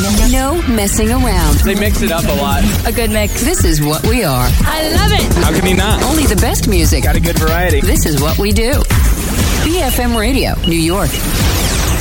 No messing around. They mix it up a lot. A good mix. This is what we are. I love it. How can you not? Only the best music. Got a good variety. This is what we do. BFM Radio, New York.